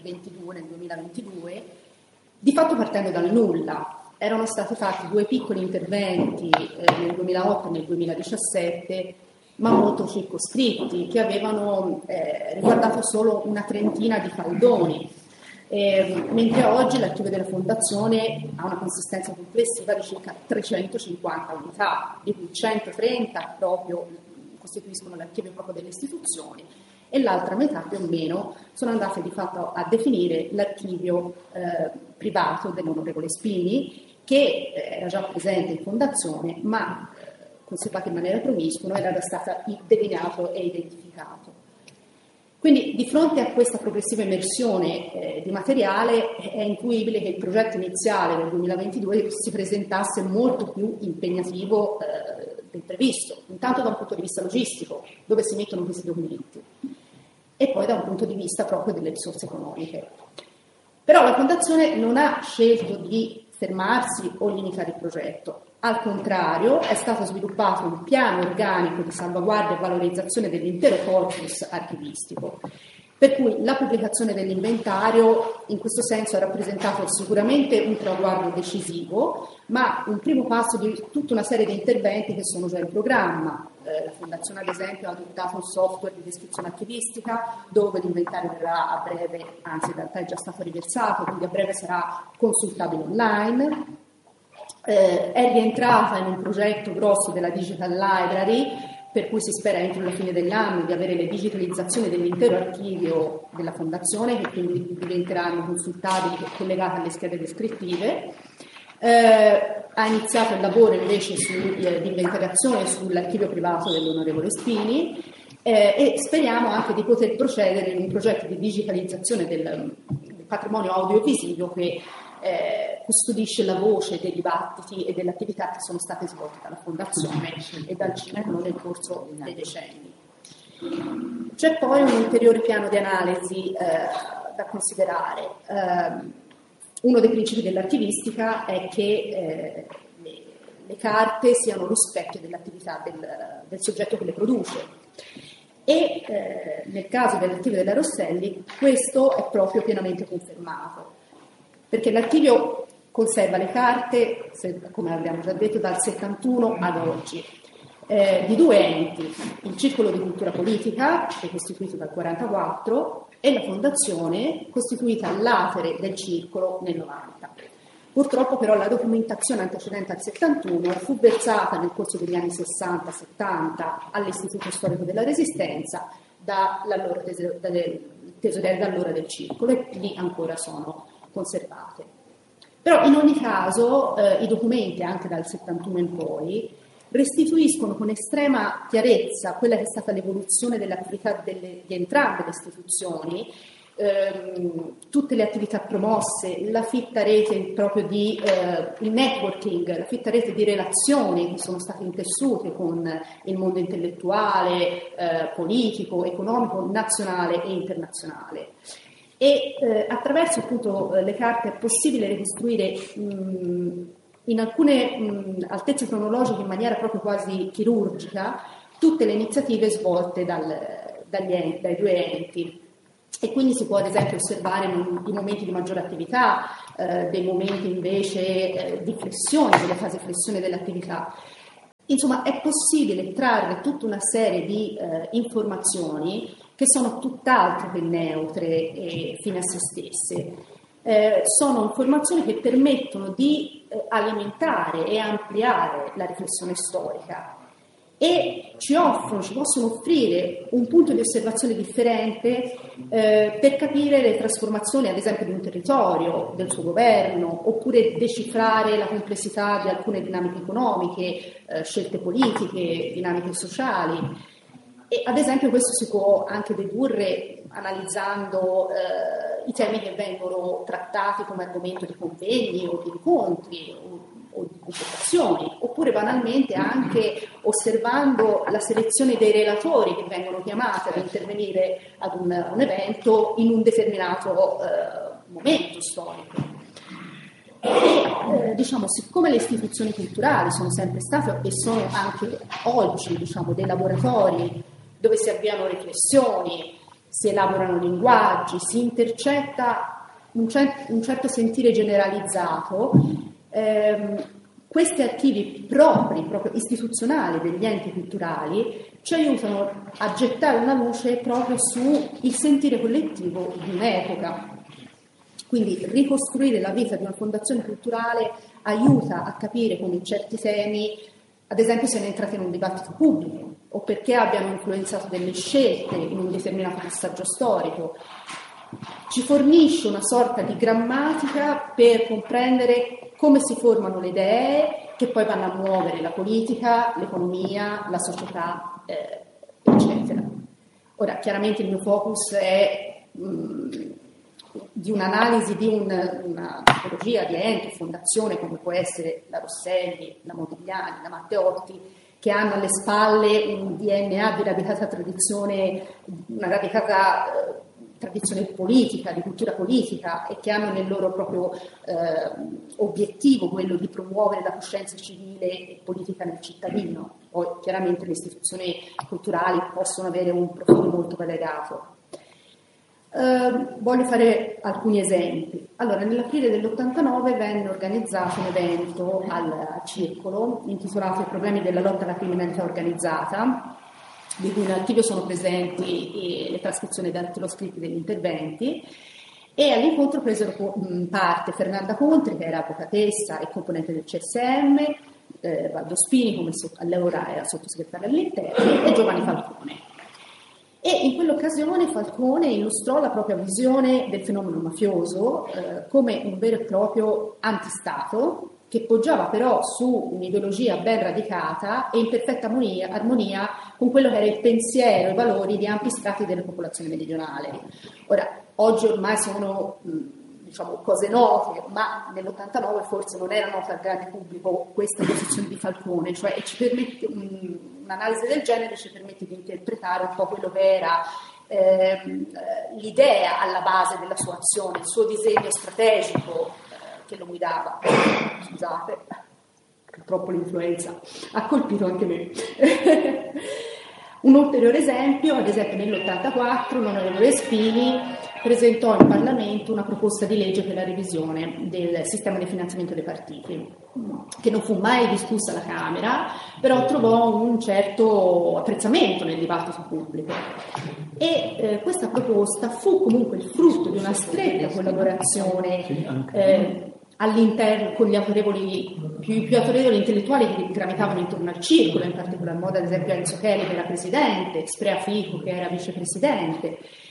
2022, di fatto partendo dal nulla. Erano stati fatti 2 piccoli interventi nel 2008 e nel 2017, ma molto circoscritti, che avevano riguardato solo una trentina di faldoni, mentre oggi l'archivio della Fondazione ha una consistenza complessiva di circa 350 unità, di cui 130 proprio costituiscono l'archivio proprio delle istituzioni, e l'altra metà più o meno sono andate di fatto a definire l'archivio privato dell'onorevole Spini, che era già presente in Fondazione, ma conservato in maniera promiscua, era stato delineato e identificato. Quindi di fronte a questa progressiva emersione di materiale è intuibile che il progetto iniziale del 2022 si presentasse molto più impegnativo del previsto, intanto da un punto di vista logistico, dove si mettono questi documenti, e poi da un punto di vista proprio delle risorse economiche. Però la Fondazione non ha scelto di fermarsi o limitare il progetto. Al contrario, è stato sviluppato un piano organico di salvaguardia e valorizzazione dell'intero corpus archivistico, per cui la pubblicazione dell'inventario in questo senso ha rappresentato sicuramente un traguardo decisivo, ma un primo passo di tutta una serie di interventi che sono già in programma. La Fondazione, ad esempio, ha adottato un software di descrizione archivistica dove l'inventario verrà a breve, anzi in realtà è già stato riversato, quindi a breve sarà consultabile online. È rientrata in un progetto grosso della Digital Library, per cui si spera entro la fine dell'anno di avere le digitalizzazioni dell'intero archivio della Fondazione, che quindi diventeranno consultabili e collegate alle schede descrittive. Ha iniziato il lavoro invece di inventariazione sull'archivio privato dell'onorevole Spini e speriamo anche di poter procedere in un progetto di digitalizzazione del patrimonio audiovisivo che custodisce la voce dei dibattiti e delle attività che sono state svolte dalla Fondazione e dal cinema nel corso dei decenni. C'è poi un ulteriore piano di analisi da considerare. Uno dei principi dell'archivistica è che le carte siano lo specchio dell'attività del soggetto che le produce. E nel caso dell'archivio della Rosselli questo è proprio pienamente confermato, perché l'archivio conserva le carte, come abbiamo già detto, dal 71 ad oggi, di 2 enti, il Circolo di Cultura Politica, che è costituito dal 44, e la Fondazione, costituita all'atere del Circolo nel 90. Purtroppo però la documentazione antecedente al 71 fu versata nel corso degli anni 60-70 all'Istituto Storico della Resistenza dall'allora tesoriere d'allora del Circolo, e lì ancora sono conservate. Però in ogni caso i documenti, anche dal 71 in poi, restituiscono con estrema chiarezza quella che è stata l'evoluzione dell'attività di entrambe le istituzioni, tutte le attività promosse, la fitta rete proprio di il networking, la fitta rete di relazioni che sono state intessute con il mondo intellettuale, politico, economico, nazionale e internazionale. E attraverso appunto le carte è possibile ricostruire in alcune altezze cronologiche in maniera proprio quasi chirurgica tutte le iniziative svolte dai due enti. E quindi si può ad esempio osservare i momenti di maggiore attività, dei momenti invece di flessione, delle fasi di flessione dell'attività. Insomma, è possibile trarre tutta una serie di informazioni che sono tutt'altro che neutre e fine a se stesse. Sono informazioni che permettono di alimentare e ampliare la riflessione storica e ci possono offrire un punto di osservazione differente per capire le trasformazioni, ad esempio, di un territorio, del suo governo, oppure decifrare la complessità di alcune dinamiche economiche, scelte politiche, dinamiche sociali. E ad esempio questo si può anche dedurre analizzando i temi che vengono trattati come argomento di convegni o di incontri o di consultazioni, oppure banalmente anche osservando la selezione dei relatori che vengono chiamati ad intervenire ad un evento in un determinato momento storico. E, diciamo, siccome le istituzioni culturali sono sempre state e sono anche oggi, diciamo, dei laboratori dove si avviano riflessioni, si elaborano linguaggi, si intercetta un certo sentire generalizzato, questi archivi proprio istituzionali degli enti culturali ci aiutano a gettare una luce proprio sul sentire collettivo di un'epoca. Quindi ricostruire la vita di una fondazione culturale aiuta a capire come certi temi, ad esempio, siano entrati in un dibattito pubblico o perché abbiano influenzato delle scelte in un determinato passaggio storico. Ci fornisce una sorta di grammatica per comprendere come si formano le idee che poi vanno a muovere la politica, l'economia, la società, eccetera. Ora, chiaramente il mio focus è di un'analisi di una tipologia di ente, fondazione, come può essere la Rosselli, la Modigliani, la Matteotti, che hanno alle spalle un DNA di radicata tradizione, una radicata tradizione politica, di cultura politica, e che hanno nel loro proprio obiettivo quello di promuovere la coscienza civile e politica nel cittadino. Poi chiaramente le istituzioni culturali possono avere un profilo molto variegato. Voglio fare alcuni esempi. Allora, nell'aprile dell'89 venne organizzato un evento al Circolo intitolato I problemi della lotta alla criminalità organizzata, di cui in archivio sono presenti le trascrizioni dattiloscritte degli interventi, e all'incontro presero parte Fernanda Contri, che era avvocatessa e componente del CSM, Valdo Spini, come allora era sottosegretario all'interno, e Giovanni Falcone. E in quell'occasione Falcone illustrò la propria visione del fenomeno mafioso come un vero e proprio antistato, che poggiava però su un'ideologia ben radicata e in perfetta armonia con quello che era il pensiero e i valori di ampi strati della popolazione meridionale. Ora, oggi ormai sono diciamo cose note, ma nell'89 forse non era nota al grande pubblico questa posizione di Falcone, cioè ci permette un'analisi del genere ci permette di interpretare un po' quello che era l'idea alla base della sua azione, il suo disegno strategico che lo guidava. Scusate, purtroppo l'influenza ha colpito anche me. Un ulteriore esempio, ad esempio nell'84 l'onorevole Spini presentò in Parlamento una proposta di legge per la revisione del sistema di finanziamento dei partiti, che non fu mai discussa alla Camera, però trovò un certo apprezzamento nel dibattito pubblico. E questa proposta fu comunque il frutto di una stretta collaborazione all'interno con gli più autorevoli intellettuali che gravitavano intorno al circolo, in particolar modo ad esempio Enzo Cheli, che era presidente, Sprea Fico, che era vicepresidente,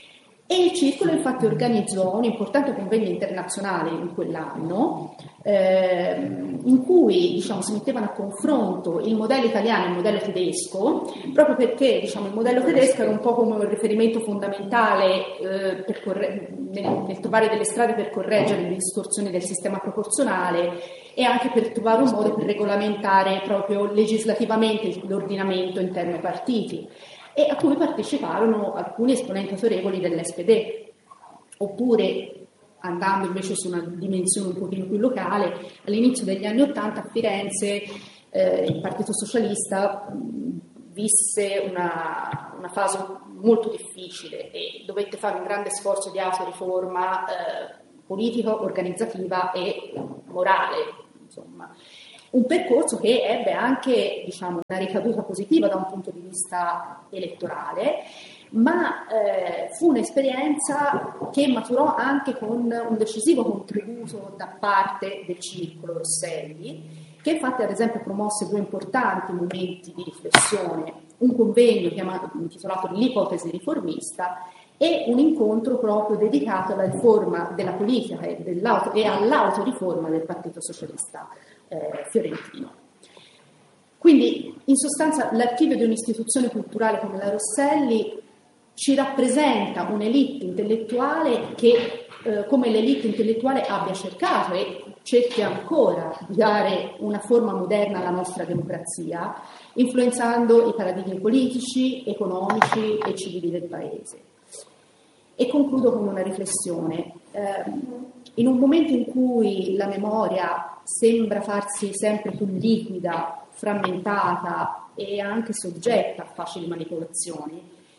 E il circolo infatti organizzò un importante convegno internazionale in quell'anno, in cui si mettevano a confronto il modello italiano e il modello tedesco, proprio perché il modello tedesco era un po' come un riferimento fondamentale nel trovare delle strade per correggere le distorsioni del sistema proporzionale e anche per trovare un modo per regolamentare proprio legislativamente l'ordinamento interno ai partiti, e a cui parteciparono alcuni esponenti autorevoli dell'SPD. Oppure, andando invece su una dimensione un pochino più locale, all'inizio degli anni '80 a Firenze il Partito Socialista visse una fase molto difficile e dovette fare un grande sforzo di autoriforma politica, organizzativa e morale, insomma. Un percorso che ebbe anche una ricaduta positiva da un punto di vista elettorale, ma fu un'esperienza che maturò anche con un decisivo contributo da parte del circolo Rosselli, che infatti ad esempio promosse due importanti momenti di riflessione: un convegno intitolato L'ipotesi riformista e un incontro proprio dedicato alla riforma della politica e all'autoriforma del Partito Socialista fiorentino. Quindi, in sostanza, l'archivio di un'istituzione culturale come la Rosselli ci rappresenta un'elite intellettuale che, come l'elite intellettuale abbia cercato e cerchi ancora di dare una forma moderna alla nostra democrazia, influenzando i paradigmi politici, economici e civili del Paese. E concludo con una riflessione. In un momento in cui la memoria sembra farsi sempre più liquida, frammentata e anche soggetta a facili manipolazioni,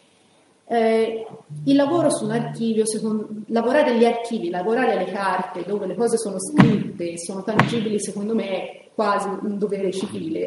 il lavoro su un archivio, lavorare agli archivi, lavorare alle carte dove le cose sono scritte, sono tangibili, secondo me è quasi un dovere civile.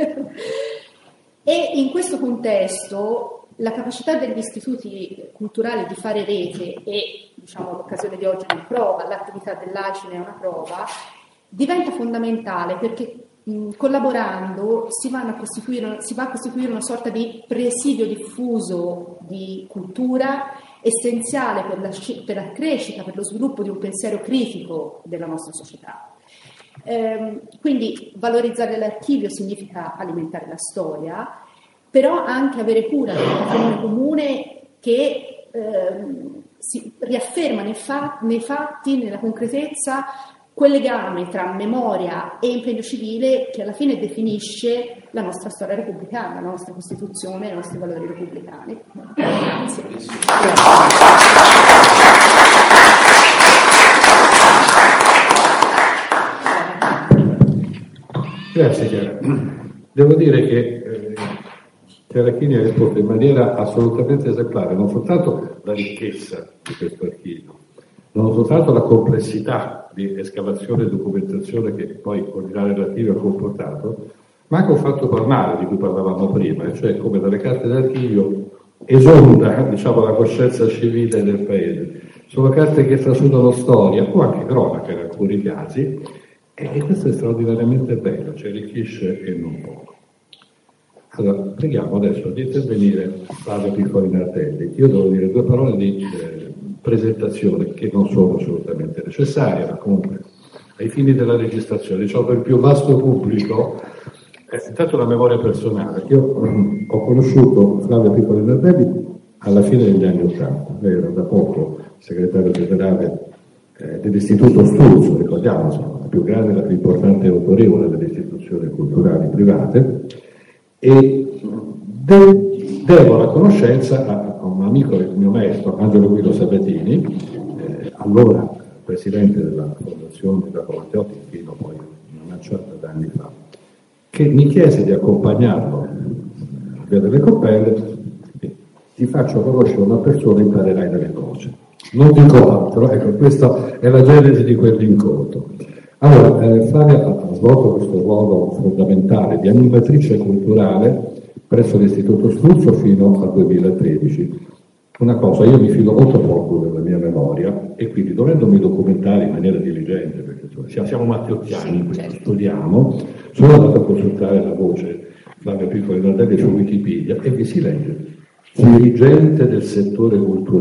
E in questo contesto la capacità degli istituti culturali di fare rete, e l'occasione di oggi è una prova, l'attività dell'AICI è una prova, diventa fondamentale, perché collaborando si va a costituire una sorta di presidio diffuso di cultura essenziale per la crescita, per lo sviluppo di un pensiero critico della nostra società. Quindi valorizzare l'archivio significa alimentare la storia, però anche avere cura del patrimonio comune che si riafferma nei fatti, nella concretezza, quel legame tra memoria e impegno civile che alla fine definisce la nostra storia repubblicana, la nostra Costituzione e i nostri valori repubblicani. Grazie. Grazie Chiara. Devo dire che Chiara Chini ha risposto in maniera assolutamente esemplare, non soltanto la ricchezza di questo archivio, non soltanto la complessità di escavazione e documentazione che poi ordinare l'archivio ha comportato, ma anche un fatto formale di cui parlavamo prima, cioè come dalle carte d'archivio esonda, la coscienza civile del Paese. Sono carte che trasudano storia, o anche cronaca in alcuni casi, e questo è straordinariamente bello, ci arricchisce e non poco. Allora, preghiamo adesso di intervenire Flavio Piccoli-Nardelli. Io devo dire due parole di presentazione che non sono assolutamente necessarie, ma comunque ai fini della registrazione, per il più vasto pubblico, intanto la memoria personale. Io ho conosciuto Flavio Piccoli-Nardelli alla fine degli anni '80, lei era da poco segretario generale dell'Istituto Sturzo, ricordiamo, la più grande, la più importante e autorevole delle istituzioni culturali private, e devo la conoscenza a un amico del mio maestro, Angelo Guido Sabatini, allora presidente della fondazione da Matteotti fino poi una certa d'anni fa, che mi chiese di accompagnarlo a Via delle Coppelle. Ti faccio conoscere una persona e imparerai delle cose. Non dico altro, ecco, questa è la genesi di quell'incontro. Allora, Flavia ha svolto questo ruolo fondamentale di animatrice culturale presso l'Istituto Sturzo fino al 2013. Una cosa, io mi fido molto poco della mia memoria e quindi dovendomi documentare in maniera diligente, perché siamo matteottiani, quindi studiamo, sono andato a consultare la voce Flavia Piccoli-Nardelli su Wikipedia e vi si legge dirigente del settore culturale.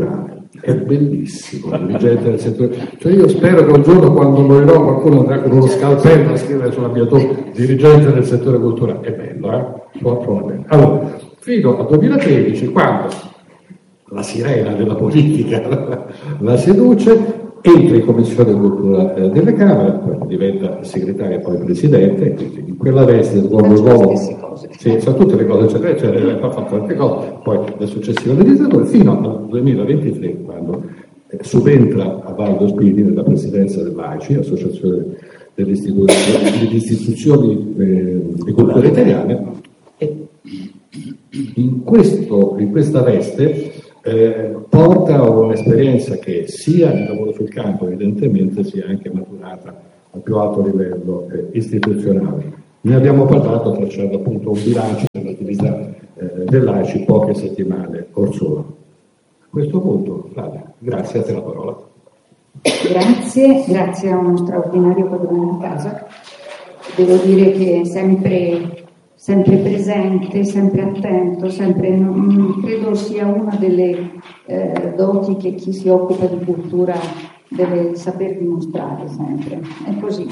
È bellissimo, dirigente del settore. Cioè io spero che un giorno, quando morirò, qualcuno andrà con uno scalpello a scrivere sulla mia tomba dirigente del settore culturale. È bello, Proprio bello. Allora, fino al 2013, quando la sirena della politica la seduce, entra in commissione cultura delle Camere, poi diventa segretaria e poi presidente, quindi in quella veste svolge il ruolo, sa tutte le cose, ha fatto tante cose, poi la successiva legislatura, fino al 2023, quando subentra a Valdo Spini nella presidenza dell'AICI, Associazione delle istituzioni di cultura italiane, e in questa veste porta un'esperienza che sia di lavoro sul campo evidentemente sia anche maturata al più alto livello istituzionale. Ne abbiamo parlato tracciando appunto un bilancio dell'attività dell'AICI poche settimane or sono. A questo punto, Flavia, grazie, a te la parola. Grazie a uno straordinario padrone di casa. Devo dire che è sempre presente, sempre attento, credo sia una delle doti che chi si occupa di cultura deve saper dimostrare sempre. È così.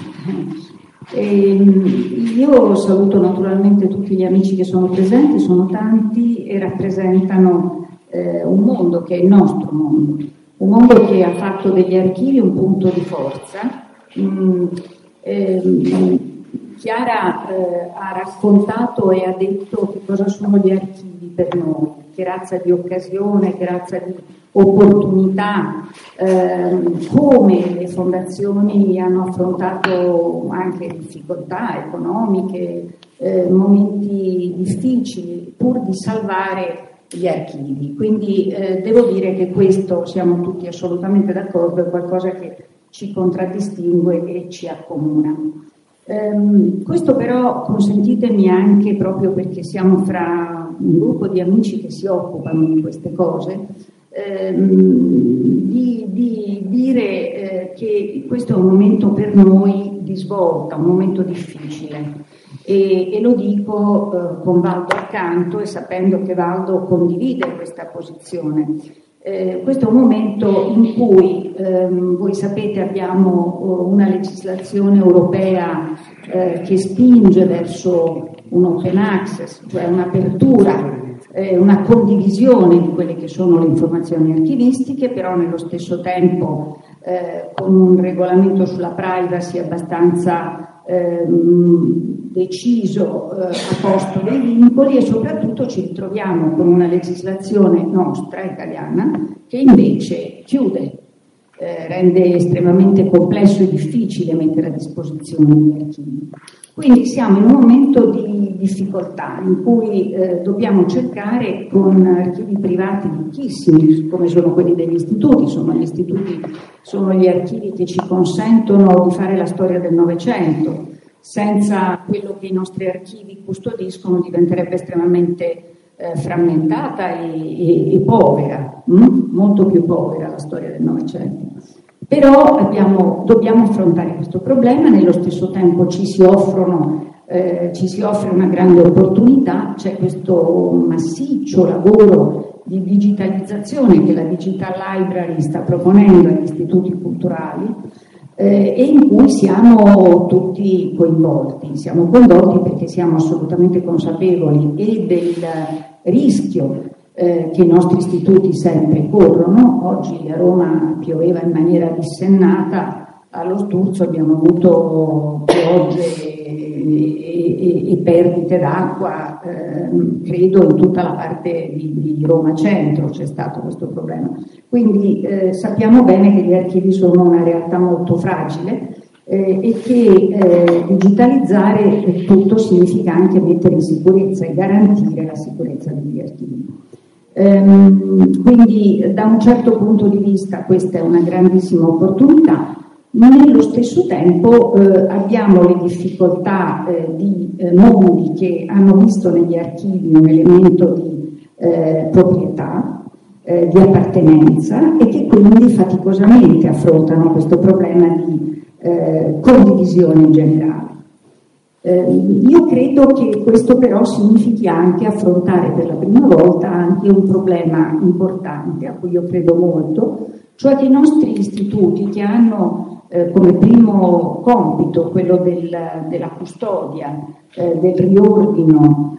Io saluto naturalmente tutti gli amici che sono presenti, sono tanti e rappresentano un mondo che è il nostro mondo, un mondo che ha fatto degli archivi un punto di forza. Chiara ha raccontato e ha detto che cosa sono gli archivi per noi, che razza di occasione, che razza di opportunità, come le fondazioni hanno affrontato anche difficoltà economiche, momenti difficili, pur di salvare gli archivi. Quindi devo dire che questo, siamo tutti assolutamente d'accordo, è qualcosa che ci contraddistingue e ci accomuna. Questo però, consentitemi, anche proprio perché siamo fra un gruppo di amici che si occupano di queste cose, di dire che questo è un momento per noi di svolta, un momento difficile, e lo dico con Valdo accanto e sapendo che Valdo condivide questa posizione. Questo è un momento in cui, voi sapete, abbiamo una legislazione europea che spinge verso un open access, cioè un'apertura, una condivisione di quelle che sono le informazioni archivistiche, però nello stesso tempo con un regolamento sulla privacy abbastanza deciso, a posto dei vincoli, e soprattutto ci ritroviamo con una legislazione nostra, italiana, che invece chiude, rende estremamente complesso e difficile mettere a disposizione gli archivi. Quindi siamo in un momento di difficoltà in cui dobbiamo cercare, con archivi privati ricchissimi come sono quelli degli istituti, insomma gli istituti sono gli archivi che ci consentono di fare la storia del Novecento. Senza quello che i nostri archivi custodiscono diventerebbe estremamente frammentata e povera, molto più povera la storia del Novecento. Però dobbiamo affrontare questo problema, nello stesso tempo ci si offre una grande opportunità, c'è questo massiccio lavoro di digitalizzazione che la Digital Library sta proponendo agli istituti culturali, e in cui siamo tutti coinvolti. Siamo coinvolti perché siamo assolutamente consapevoli e del rischio che i nostri istituti sempre corrono. Oggi a Roma pioveva in maniera dissennata, allo Sturzo abbiamo avuto piogge e perdite d'acqua, credo in tutta la parte di Roma centro c'è stato questo problema. Quindi sappiamo bene che gli archivi sono una realtà molto fragile e che digitalizzare tutto significa anche mettere in sicurezza e garantire la sicurezza degli archivi. Quindi da un certo punto di vista questa è una grandissima opportunità. Ma nello stesso tempo abbiamo le difficoltà di mondi che hanno visto negli archivi un elemento di proprietà, di appartenenza, e che quindi faticosamente affrontano questo problema di condivisione in generale. Io credo che questo però significhi anche affrontare per la prima volta anche un problema importante a cui io credo molto, cioè che i nostri istituti, che hanno come primo compito quello della custodia, del riordino,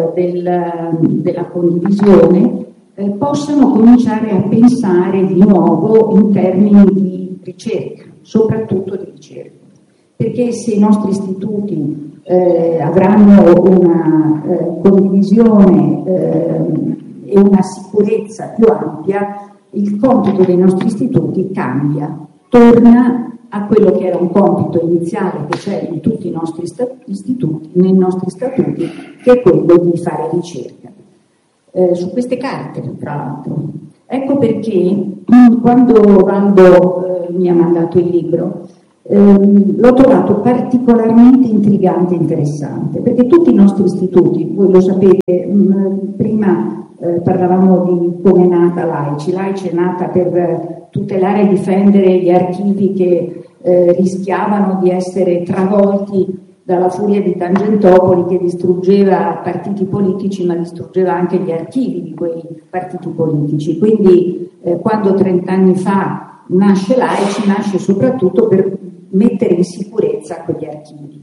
della condivisione, possano cominciare a pensare di nuovo in termini di ricerca, soprattutto di ricerca. Perché se i nostri istituti avranno una condivisione e una sicurezza più ampia, il compito dei nostri istituti cambia, torna a quello che era un compito iniziale che c'è in tutti i nostri istituti, nei nostri statuti, che è quello di fare ricerca. Su queste carte, tra l'altro. Ecco perché quando Valdo mi ha mandato il libro, l'ho trovato particolarmente intrigante e interessante, perché tutti i nostri istituti, voi lo sapete, prima parlavamo di come è nata l'AICI. L'AICI è nata per tutelare e difendere gli archivi che rischiavano di essere travolti dalla furia di Tangentopoli, che distruggeva partiti politici ma distruggeva anche gli archivi di quei partiti politici. Quindi quando 30 anni fa nasce l'AICI, nasce soprattutto per mettere in sicurezza quegli archivi.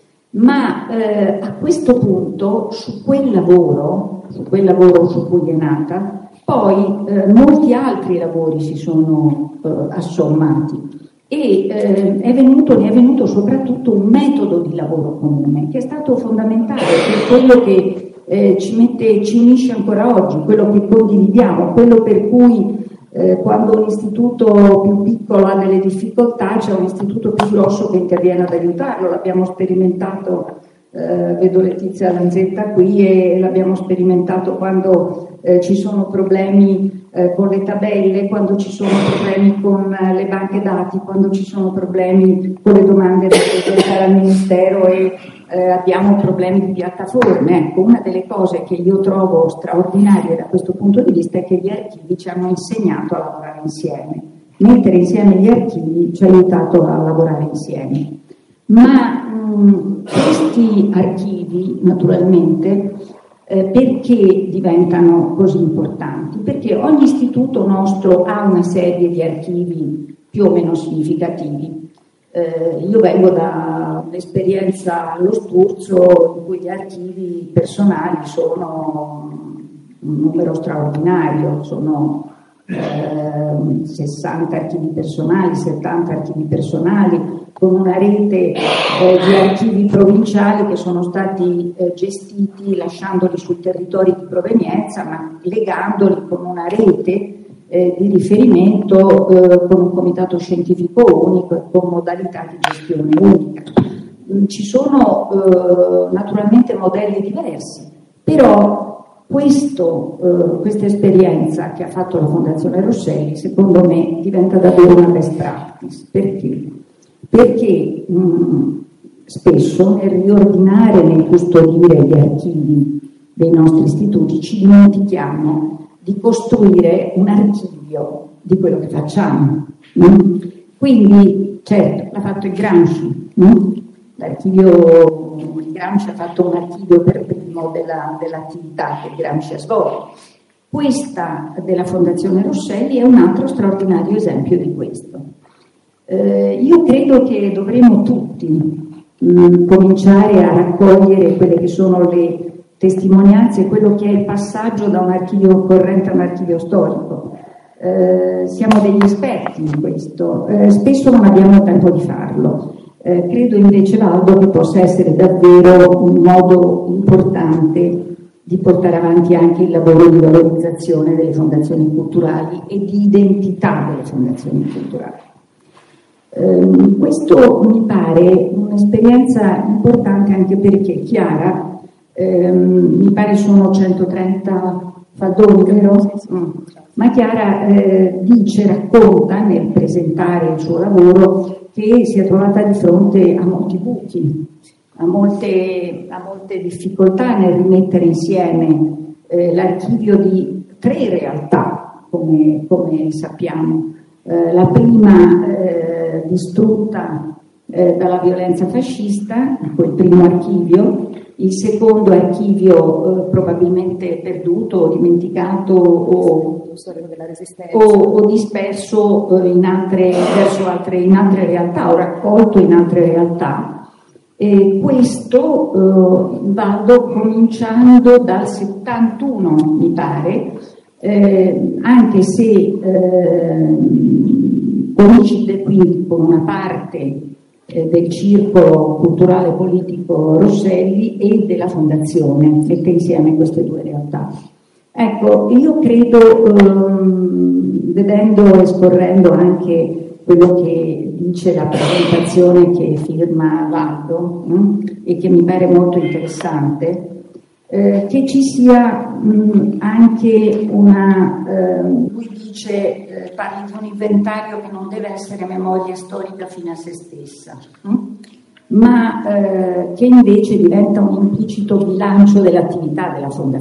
Ma a questo punto, su quel lavoro su cui è nata, poi molti altri lavori si sono assommati e ne è venuto soprattutto un metodo di lavoro comune che è stato fondamentale, per quello che ci unisce ancora oggi, quello che condividiamo, quello per cui quando un istituto più piccolo ha delle difficoltà c'è un istituto più grosso che interviene ad aiutarlo. L'abbiamo sperimentato, vedo Letizia Lanzetta qui, e l'abbiamo sperimentato quando ci sono problemi con le tabelle, quando ci sono problemi con le banche dati, quando ci sono problemi con le domande da presentare al Ministero e abbiamo problemi di piattaforme. Ecco, una delle cose che io trovo straordinarie da questo punto di vista è che gli archivi ci hanno insegnato a lavorare insieme. Mettere insieme gli archivi ci ha aiutato a lavorare insieme. Ma questi archivi, naturalmente, perché diventano così importanti? Perché ogni istituto nostro ha una serie di archivi più o meno significativi. Io vengo da un'esperienza allo Sturzo in cui gli archivi personali sono un numero straordinario, sono 60 archivi personali, 70 archivi personali, con una rete di archivi provinciali che sono stati gestiti lasciandoli sui territori di provenienza, ma legandoli con una rete di riferimento, con un comitato scientifico unico e con modalità di gestione unica. Ci sono naturalmente modelli diversi, però questa esperienza che ha fatto la Fondazione Rosselli, secondo me, diventa davvero una best practice. Perché? Perché spesso nel riordinare, nel custodire gli archivi dei nostri istituti ci dimentichiamo di costruire un archivio di quello che facciamo. Quindi, certo, l'ha fatto il Gramsci, l'archivio di Gramsci ha fatto un archivio per primo dell'attività che Gramsci ha svolto. Questa della Fondazione Rosselli è un altro straordinario esempio di questo. Io credo che dovremmo tutti cominciare a raccogliere quelle che sono le testimonianze, quello che è il passaggio da un archivio corrente a un archivio storico. Siamo degli esperti in questo, spesso non abbiamo tempo di farlo. Credo invece, Valdo, che possa essere davvero un modo importante di portare avanti anche il lavoro di valorizzazione delle fondazioni culturali e di identità delle fondazioni culturali. Questo mi pare un'esperienza importante anche perché Chiara, mi pare sono 130 faldoni, vero? Ma Chiara racconta nel presentare il suo lavoro che si è trovata di fronte a molti buchi, a molte difficoltà nel rimettere insieme l'archivio di 3 realtà, come sappiamo. La prima distrutta dalla violenza fascista, quel primo archivio. Il secondo archivio probabilmente perduto o dimenticato o disperso in altre realtà, o raccolto in altre realtà. E questo vado cominciando dal 71, mi pare, anche se coincide quindi con una parte del circolo culturale politico Rosselli e della fondazione, mette insieme queste due realtà. Ecco, io credo, vedendo e scorrendo anche quello che dice la presentazione che firma Valdo, e che mi pare molto interessante, che ci sia anche lui dice, parli di un inventario che non deve essere memoria storica fine a se stessa, ma che invece diventa un implicito bilancio dell'attività della fondazione.